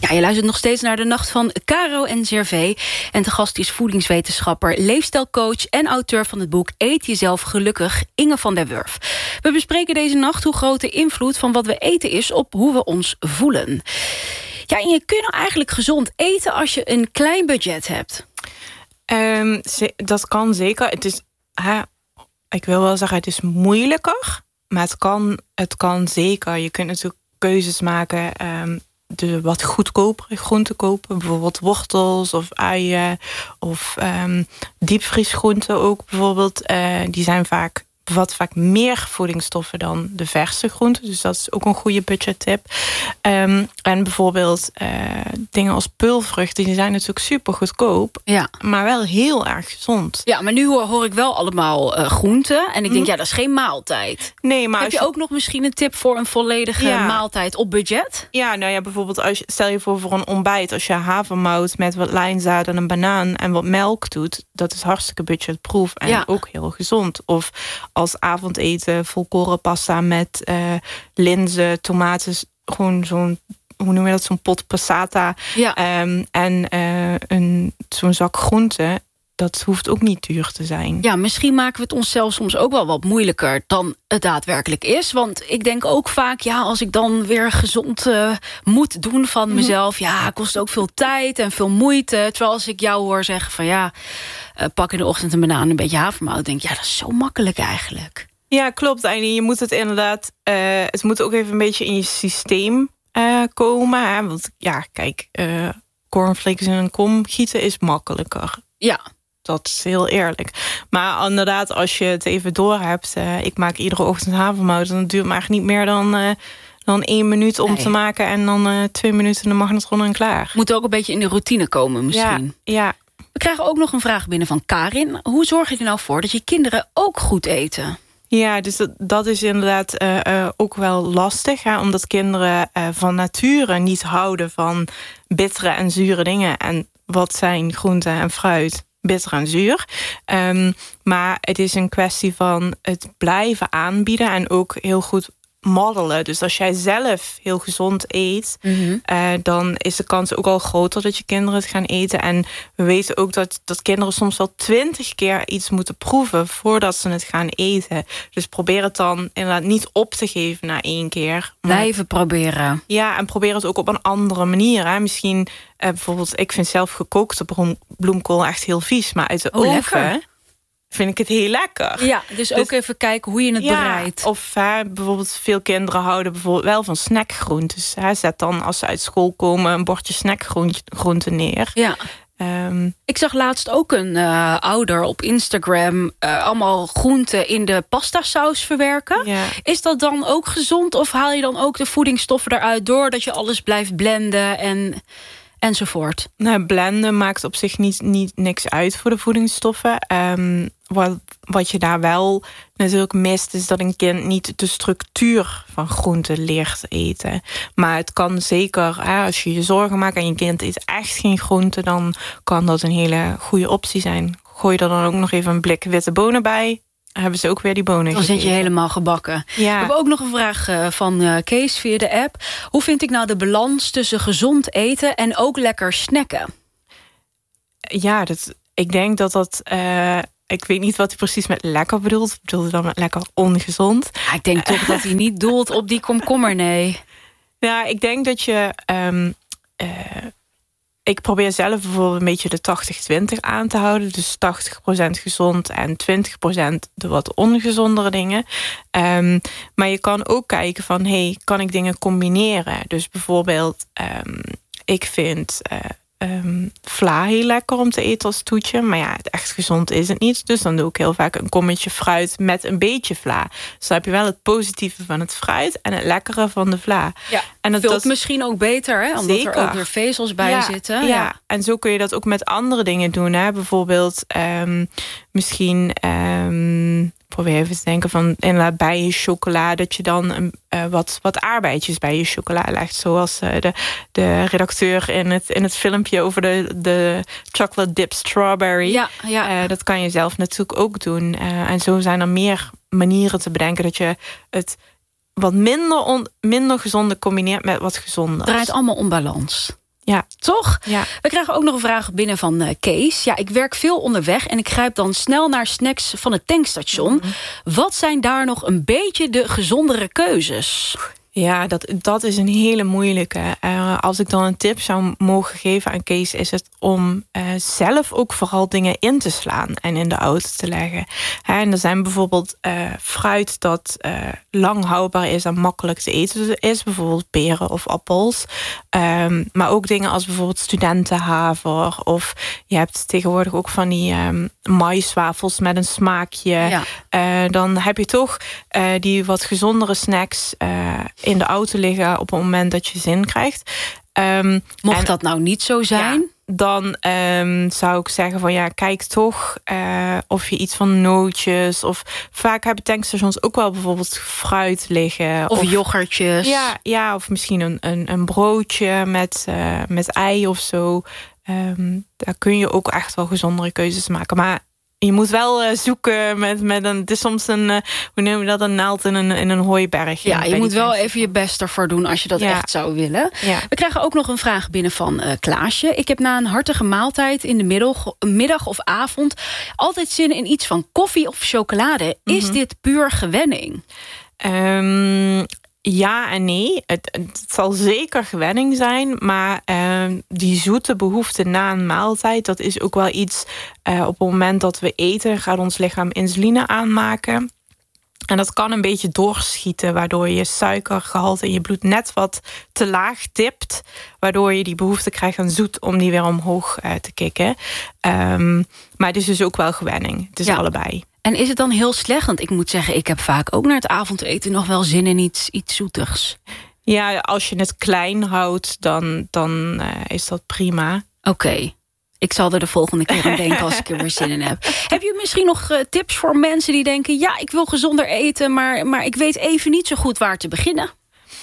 Ja, je luistert nog steeds naar de Nacht van Caro en Gervais. En te gast is voedingswetenschapper, leefstijlcoach en auteur van het boek Eet jezelf gelukkig, Inge van der Wurf. We bespreken deze nacht hoe groot de invloed van wat we eten is op hoe we ons voelen. Ja, en je kunt nou eigenlijk gezond eten als je een klein budget hebt. Dat kan zeker. Het is, ik wil wel zeggen, het is moeilijker. Maar het kan zeker. Je kunt natuurlijk keuzes maken, de wat goedkopere groenten kopen. Bijvoorbeeld wortels of uien of diepvriesgroenten ook bijvoorbeeld. Die zijn bevat vaak meer voedingsstoffen dan de verse groenten. Dus dat is ook een goede budgettip. En bijvoorbeeld dingen als peulvruchten, die zijn natuurlijk super goedkoop. Ja. Maar wel heel erg gezond. Ja, maar nu hoor ik wel allemaal groenten. En ik denk, ja, dat is geen maaltijd. Nee, maar heb je ook nog misschien een tip voor een volledige maaltijd op budget? Ja, nou ja, bijvoorbeeld stel je voor een ontbijt. Als je havermout met wat lijnzaad en een banaan en wat melk doet, dat is hartstikke budgetproof en ook heel gezond. Of als avondeten volkoren pasta met linzen, tomaten, gewoon zo'n, hoe noem je dat, zo'n pot passata. Ja. En zo'n zak groenten. Dat hoeft ook niet duur te zijn. Ja, misschien maken we het onszelf soms ook wel wat moeilijker dan het daadwerkelijk is. Want ik denk ook vaak, ja, als ik dan weer gezond moet doen van mezelf, ja, kost ook veel tijd en veel moeite. Terwijl als ik jou hoor zeggen van pak in de ochtend een banaan en een beetje havermout, denk ik, ja, dat is zo makkelijk eigenlijk. Ja, klopt. En je moet het inderdaad, het moet ook even een beetje in je systeem komen. Hè? Want ja, kijk, cornflakes in een kom gieten is makkelijker. Ja. Dat is heel eerlijk. Maar inderdaad, als je het even door hebt, ik maak iedere ochtend havermout, dan duurt het maar niet meer dan 1 minuut om te maken en dan 2 minuten in de magnetron en klaar. Moet ook een beetje in de routine komen misschien. Ja. We krijgen ook nog een vraag binnen van Karin. Hoe zorg je er nou voor dat je kinderen ook goed eten? Ja, dus dat is inderdaad ook wel lastig. Hè, omdat kinderen van nature niet houden van bittere en zure dingen. En wat zijn groenten en fruit? Bitter en zuur. Maar het is een kwestie van het blijven aanbieden en ook heel goed moddelen. Dus als jij zelf heel gezond eet, dan is de kans ook al groter dat je kinderen het gaan eten. En we weten ook dat kinderen soms wel 20 keer iets moeten proeven voordat ze het gaan eten. Dus probeer het dan inderdaad niet op te geven na 1 keer. Blijven proberen. Ja, en probeer het ook op een andere manier. Hè. Misschien bijvoorbeeld, ik vind zelf gekookte bloemkool echt heel vies, maar uit de oven lekker. Vind ik het heel lekker. Ja, dus ook even kijken hoe je het bereidt. Of bijvoorbeeld veel kinderen houden bijvoorbeeld wel van snackgroentes. Zet dan als ze uit school komen een bordje snackgroenten neer. Ja. Ik zag laatst ook een ouder op Instagram allemaal groenten in de pastasaus verwerken. Ja. Is dat dan ook gezond of haal je dan ook de voedingsstoffen eruit doordat je alles blijft blenden enzovoort? Nou, blenden maakt op zich niet niks uit voor de voedingsstoffen. Wat je daar wel natuurlijk mist, is dat een kind niet de structuur van groenten leert eten. Maar het kan zeker, als je je zorgen maakt en je kind eet echt geen groenten, dan kan dat een hele goede optie zijn. Gooi er dan ook nog even een blik witte bonen bij. Hebben ze ook weer die bonen Dan zit je helemaal gebakken. Ja. We hebben ook nog een vraag van Kees via de app. Hoe vind ik nou de balans tussen gezond eten en ook lekker snacken? Ja, ik denk dat ik weet niet wat hij precies met lekker bedoelt. Bedoelt hij dan met lekker ongezond? Ja, ik denk toch dat hij niet doelt op die komkommer, nee. Ja, ik denk dat je ik probeer zelf bijvoorbeeld een beetje de 80-20 aan te houden. Dus 80% gezond en 20% de wat ongezondere dingen. Maar je kan ook kijken van, kan ik dingen combineren? Dus bijvoorbeeld, ik vind vla heel lekker om te eten als toetje. Maar ja, echt gezond is het niet. Dus dan doe ik heel vaak een kommetje fruit met een beetje vla. Dus dan heb je wel het positieve van het fruit en het lekkere van de vla. Ja, en dat vult misschien ook beter, hè? Omdat er ook weer vezels bij zitten. Ja, en zo kun je dat ook met andere dingen doen. Hè? Bijvoorbeeld misschien probeer even te denken van inderdaad bij je chocola, dat je dan wat aardbeidjes bij je chocola legt. Zoals de redacteur in het filmpje over de chocolate dip strawberry. Ja. Dat kan je zelf natuurlijk ook doen. En zo zijn er meer manieren te bedenken dat je het wat minder gezonde combineert met wat gezonder. Het draait allemaal om balans. Ja. Toch? Ja. We krijgen ook nog een vraag binnen van Kees. Ja, ik werk veel onderweg en ik grijp dan snel naar snacks van het tankstation. Mm-hmm. Wat zijn daar nog een beetje de gezondere keuzes? Ja, dat is een hele moeilijke. Als ik dan een tip zou mogen geven aan Kees, is het om zelf ook vooral dingen in te slaan en in de auto te leggen. En er zijn bijvoorbeeld fruit dat lang houdbaar is en makkelijk te eten is. Bijvoorbeeld peren of appels. Maar ook dingen als bijvoorbeeld studentenhaver. Of je hebt tegenwoordig ook van die maïswafels met een smaakje. Ja. Dan heb je toch die wat gezondere snacks in de auto liggen op het moment dat je zin krijgt. Mocht dat nou niet zo zijn? Ja, dan zou ik zeggen van kijk toch of je iets van nootjes, of vaak hebben tankstations ook wel bijvoorbeeld fruit liggen. Of yoghurtjes. Ja, of misschien een broodje met ei of zo. Daar kun je ook echt wel gezondere keuzes maken. Maar je moet wel zoeken met een... Het is soms een, hoe noem je dat, een naald in een hooiberg. Ja, je moet wel even je best ervoor doen als je dat echt zou willen. Ja. We krijgen ook nog een vraag binnen van Klaasje. Ik heb na een hartige maaltijd in de middag of avond altijd zin in iets van koffie of chocolade. Is dit puur gewenning? Ja en nee. Het zal zeker gewenning zijn, maar die zoete behoefte na een maaltijd, dat is ook wel iets op het moment dat we eten, gaat ons lichaam insuline aanmaken. En dat kan een beetje doorschieten, waardoor je suikergehalte in je bloed net wat te laag tipt, waardoor je die behoefte krijgt aan zoet om die weer omhoog te kicken. Maar het is dus ook wel gewenning. Het is allebei. En is het dan heel slecht? Want ik moet zeggen, ik heb vaak ook naar het avondeten nog wel zin in iets zoetigs. Ja, als je het klein houdt, dan is dat prima. Oké. Ik zal er de volgende keer aan denken als ik er weer zin in heb. Heb je misschien nog tips voor mensen die denken, ja, ik wil gezonder eten, maar ik weet even niet zo goed waar te beginnen?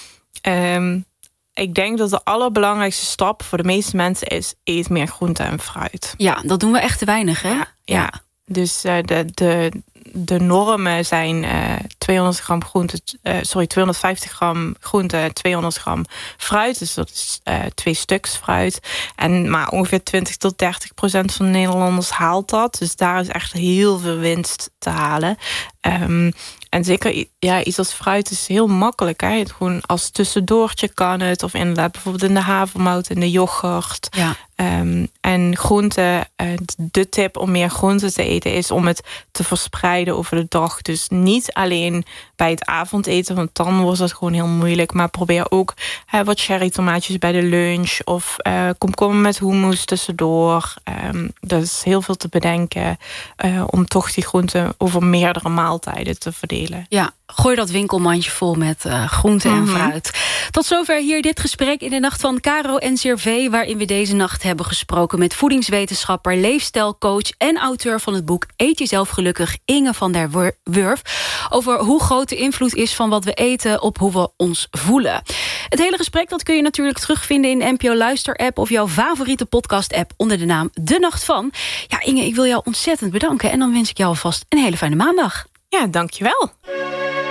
Ik denk dat de allerbelangrijkste stap voor de meeste mensen is, eet meer groente en fruit. Ja, dat doen we echt te weinig, hè? Ja. Dus de normen zijn 200 gram groente, 250 gram groente, 200 gram fruit. Dus dat is 2 stuks fruit. Maar ongeveer 20-30% van de Nederlanders haalt dat. Dus daar is echt heel veel winst te halen. En zeker iets als fruit is heel makkelijk. Hè? Het gewoon als tussendoortje kan het. Of inderdaad bijvoorbeeld in de havermout, in de yoghurt. Ja. En groente, de tip om meer groente te eten is om het te verspreiden over de dag. Dus niet alleen bij het avondeten, want dan wordt het gewoon heel moeilijk. Maar probeer ook wat cherry tomaatjes bij de lunch. Of komkommer met hummus tussendoor. Dat is heel veel te bedenken om toch die groenten over meerdere maaltijden te verdelen. Ja, gooi dat winkelmandje vol met groente en fruit. Tot zover hier dit gesprek in de Nacht van Caro en Cervé, waarin we deze nacht hebben gesproken met voedingswetenschapper, leefstijlcoach en auteur van het boek Eet jezelf gelukkig, Inge van der Wurf, over hoe groot de invloed is van wat we eten op hoe we ons voelen. Het hele gesprek dat kun je natuurlijk terugvinden in de NPO Luister-app of jouw favoriete podcast-app onder de naam De Nacht van. Ja, Inge, ik wil jou ontzettend bedanken en dan wens ik jou alvast een hele fijne maandag. Ja, dankjewel.